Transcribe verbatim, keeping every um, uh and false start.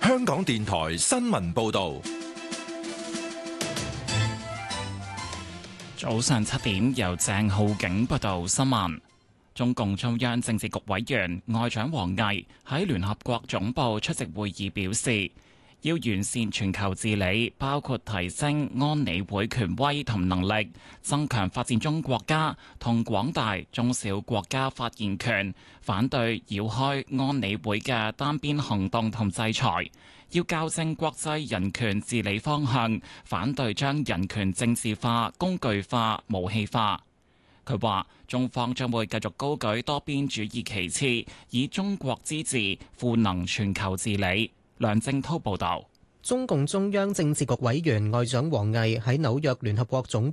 香港電台新聞報道。 早上七點，由鄭浩景報道新聞。中共中央政治局委員外長王毅喺聯合國總部出席會議，表示要完善全球治理，包括提升安理會權威同能力，增強發展中國家同廣大中小國家發言權，反對繞開安理會嘅單邊行動同制裁，要校正國際人權治理方向，反對將人權政治化、工具化、武器化。佢話中方將會繼續高舉多邊主義旗幟，以中國之治賦能全球治理。梁正濤報道。 中共中央政治局委員外長王毅喺紐約聯合國總